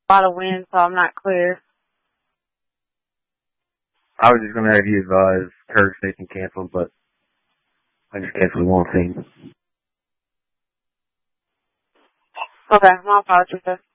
A lot of wind, so I'm not clear. I was just going to have you advise Kirk Station canceled, but I just canceled one thing. Okay, my apologies, sir.